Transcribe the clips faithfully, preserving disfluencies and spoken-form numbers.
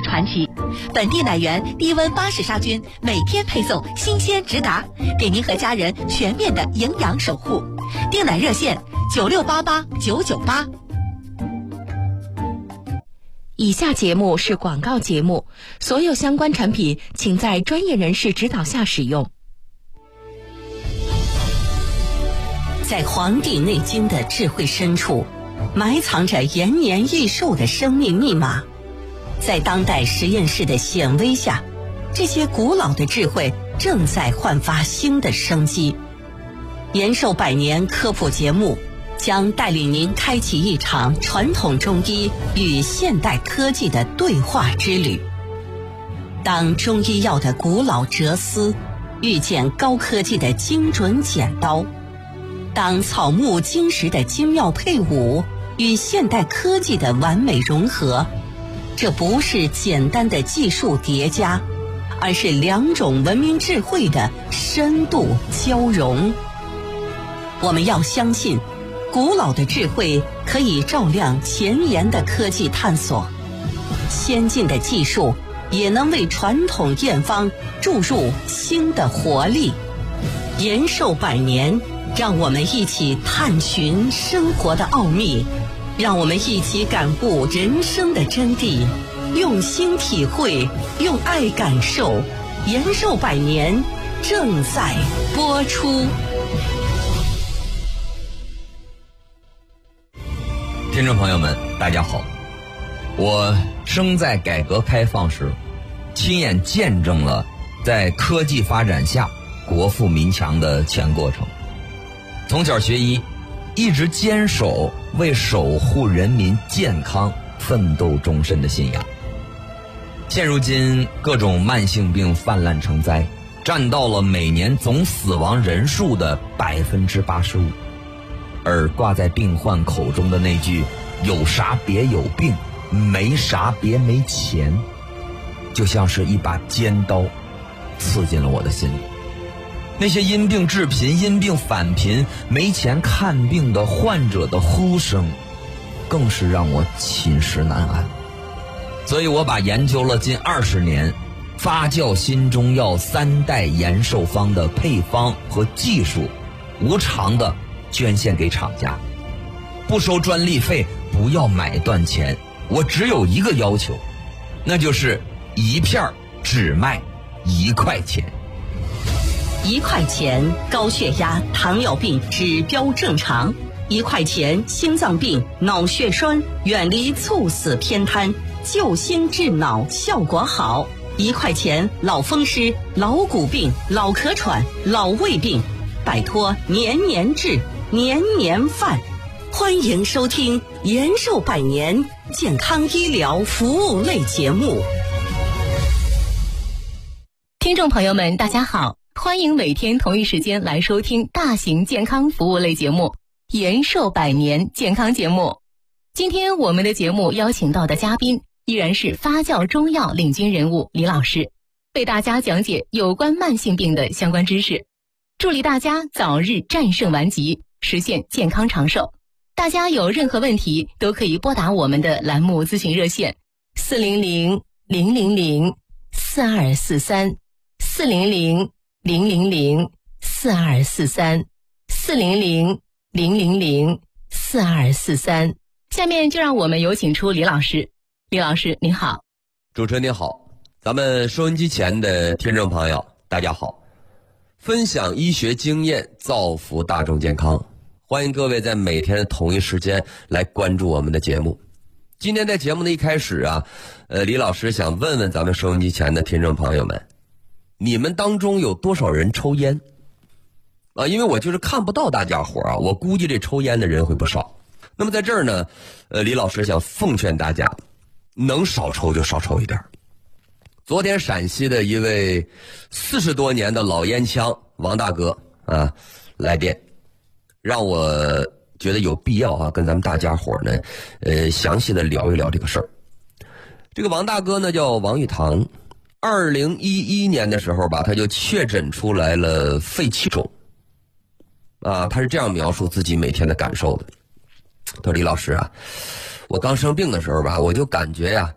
传奇。本地奶源低温巴氏杀菌，每天配送新鲜直达，给您和家人全面的营养守护。订奶热线九六八八九九八。以下节目是广告节目，所有相关产品请在专业人士指导下使用。 在《黄帝内经》的智慧深处，埋藏着延年益寿的生命密码。在当代实验室的显微下，这些古老的智慧正在焕发新的生机。延寿百年科普节目将带领您开启一场传统中医与现代科技的对话之旅。当中医药的古老哲思遇见高科技的精准剪刀，当草木金石的精妙配伍与现代科技的完美融合，这不是简单的技术叠加，而是两种文明智慧的深度交融。我们要相信，古老的智慧可以照亮前沿的科技探索，先进的技术也能为传统验方注入新的活力。延寿百年，让我们一起探寻生活的奥秘，让我们一起感悟人生的真谛，用心体会，用爱感受。延寿百年正在播出。 听众朋友们，大家好，我生在改革开放时，亲眼见证了在科技发展下国富民强的全过程。从小学医，一直坚守为守护人民健康奋斗终身的信仰。现如今各种慢性病泛滥成灾，占到了每年总死亡人数的百分之八十五。而挂在病患口中的那句“有啥别有病，没啥别没钱”，就像是一把尖刀，刺进了我的心里。那些因病致贫、因病返贫、没钱看病的患者的呼声，更是让我寝食难安。所以我把研究了近二十年发酵新中药三代延寿方的配方和技术，无偿的捐献给厂家，不收专利费，不要买断钱。我只有一个要求，那就是一片只卖一块钱。 一块钱高血压、糖尿病指标正常，一块钱心脏病、脑血栓远离猝死偏瘫，救心治脑效果好。一块钱老风湿、老骨病、老咳喘、老胃病，摆脱年年治、年年犯。欢迎收听延寿百年健康医疗服务类节目。 听众朋友们，大家好，欢迎每天同一时间来收听大型健康服务类节目延寿百年健康节目。今天我们的节目邀请到的嘉宾依然是发酵中药领军人物李老师，为大家讲解有关慢性病的相关知识，助力大家早日战胜顽疾，实现健康长寿。大家有任何问题都可以拨打我们的栏目咨询热线四零零零零零四二四三四零零零零零四二四三四零零零零零四二四三。下面就让我们有请出李老师。李老师您好。 主持人您好，咱们收音机前的听众朋友大家好，分享医学经验，造福大众健康，欢迎各位在每天的同一时间来关注我们的节目。今天在节目的一开始啊，呃，李老师想问问咱们收音机前的听众朋友们，你们当中有多少人抽烟啊？因为我就是看不到大家伙啊，我估计这抽烟的人会不少。那么在这儿呢，呃，李老师想奉劝大家，能少抽就少抽一点。昨天陕西的一位四十多年的老烟枪王大哥啊来电，让我觉得有必要啊跟咱们大家伙呢呃详细的聊一聊这个事儿。这个王大哥呢叫王玉堂，二零一一年的时候吧，他就确诊出来了肺气肿啊，他是这样描述自己每天的感受的。他说：“李老师啊，我刚生病的时候吧，我就感觉呀、啊，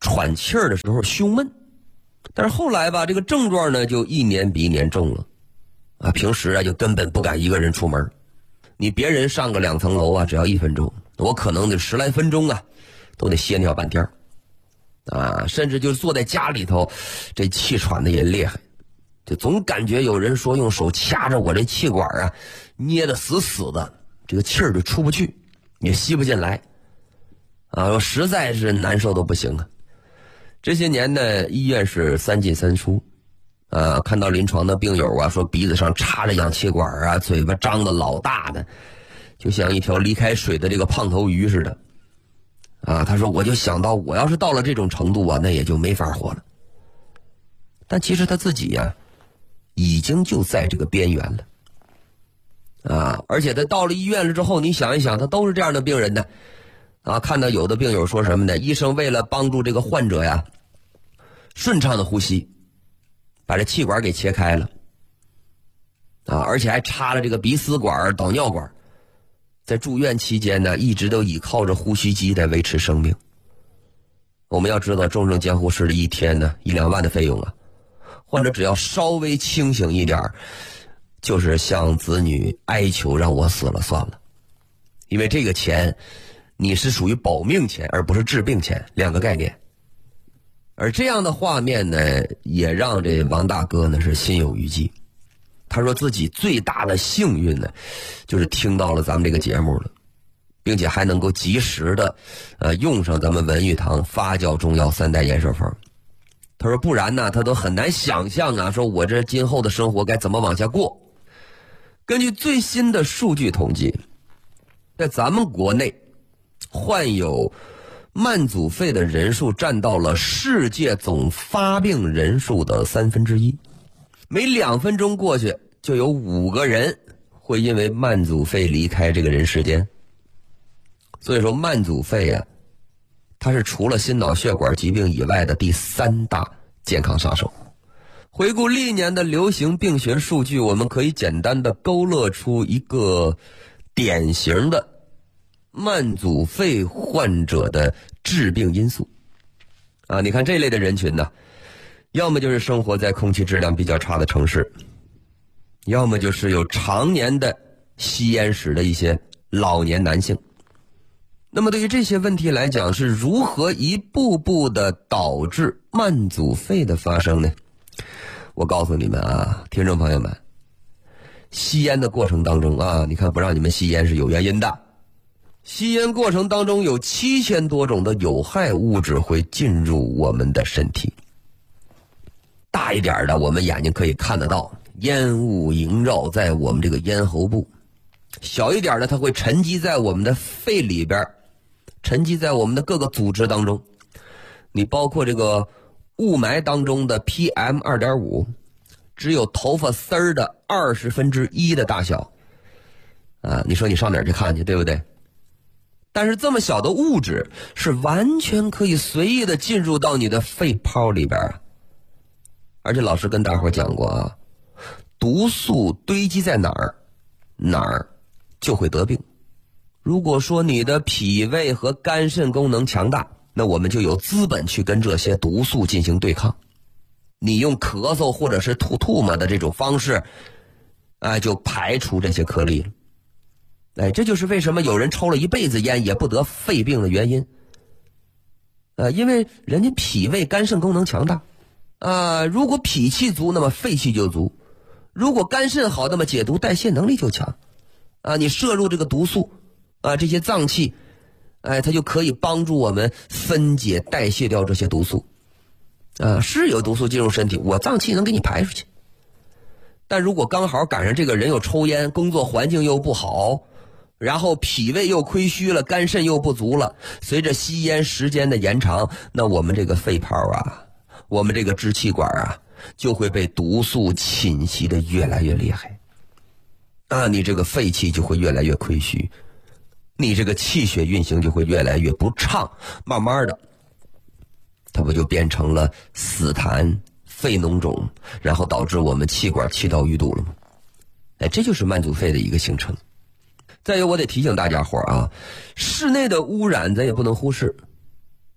喘气儿的时候胸闷。但是后来吧，这个症状呢就一年比一年重了，啊，平时啊就根本不敢一个人出门。你别人上个两层楼啊，只要一分钟，我可能得十来分钟啊，都得歇尿半天啊，甚至就是坐在家里头，这气喘的也厉害，就总感觉有人说用手掐着我这气管啊，捏得死死的，这个气儿就出不去，也吸不进来，啊，我实在是难受都不行啊。这些年呢，医院是三进三出，啊，看到临床的病友啊，说鼻子上插着氧气管啊，嘴巴张得老大的，就像一条离开水的这个胖头鱼似的，啊，他说我就想到我要是到了这种程度啊，那也就没法活了。但其实他自己呀、啊，已经就在这个边缘了，啊，而且他到了医院了之后，你想一想，他都是这样的病人呢，啊，看到有的病友说什么呢？医生为了帮助这个患者呀，顺畅的呼吸，把这气管给切开了，啊，而且还插了这个鼻丝管、导尿管，在住院期间呢，一直都倚靠着呼吸机在维持生命。我们要知道，重症监护室的一天呢，一两万的费用啊，患者只要稍微清醒一点，就是向子女哀求让我死了算了，因为这个钱，你是属于保命钱，而不是治病钱，两个概念。而这样的画面呢，也让这王大哥呢是心有余悸。他说自己最大的幸运呢，就是听到了咱们这个节目了，并且还能够及时的，呃，用上咱们文玉堂发酵中药三代延寿方。他说不然呢，他都很难想象啊，说我这今后的生活该怎么往下过。根据最新的数据统计，在咱们国内，患有慢阻肺的人数占到了世界总发病人数的三分之一，每两分钟过去就有五个人会因为慢阻肺离开这个人世间。所以说慢阻肺啊，它是除了心脑血管疾病以外的第三大健康杀手。回顾历年的流行病学数据，我们可以简单的勾勒出一个典型的慢阻肺患者的致病因素啊，你看这类的人群呢，要么就是生活在空气质量比较差的城市，要么就是有常年的吸烟史的一些老年男性。那么对于这些问题来讲，是如何一步步的导致慢阻肺的发生呢？我告诉你们啊，听众朋友们，吸烟的过程当中啊，你看不让你们吸烟是有原因的。吸烟过程当中有七千多种的有害物质会进入我们的身体。大一点的，我们眼睛可以看得到，烟雾萦绕在我们这个咽喉部；小一点的，它会沉积在我们的肺里边，沉积在我们的各个组织当中。你包括这个雾霾当中的 P M 二点五， 只有头发丝儿的二十分之一的大小啊！你说你上哪儿去看去，对不对？但是这么小的物质是完全可以随意的进入到你的肺泡里边啊！而且老师跟大伙讲过啊，毒素堆积在哪儿，哪儿就会得病。如果说你的脾胃和肝肾功能强大，那我们就有资本去跟这些毒素进行对抗。你用咳嗽或者是吐吐沫的这种方式，哎，就排除这些颗粒了。哎，这就是为什么有人抽了一辈子烟也不得肺病的原因。呃，因为人家脾胃肝肾功能强大。啊、呃，如果脾气足，那么肺气就足；如果肝肾好，那么解毒代谢能力就强。啊、呃，你摄入这个毒素，啊、呃，这些脏器，哎，它就可以帮助我们分解代谢掉这些毒素。啊、呃，是有毒素进入身体，我脏器能给你排出去。但如果刚好赶上这个人又抽烟，工作环境又不好，然后脾胃又亏虚了，肝肾又不足了，随着吸烟时间的延长，那我们这个肺泡啊，我们这个支气管啊，就会被毒素侵袭的越来越厉害。啊，你这个肺气就会越来越亏虚，你这个气血运行就会越来越不畅，慢慢的，它不就变成了死痰、肺脓肿，然后导致我们气管气道淤堵了吗？哎，这就是慢阻肺的一个形成。再有，我得提醒大家伙啊，室内的污染咱也不能忽视。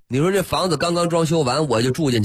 你说这房子刚刚装修完，我就住进去。